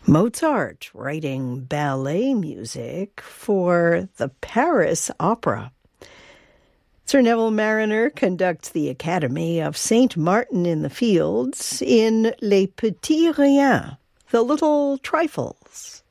Mozart writing ballet music for the Paris Opera. Sir Neville Marriner conducts the Academy of St. Martin in the Fields in Les Petits Riens, the Little Trifles.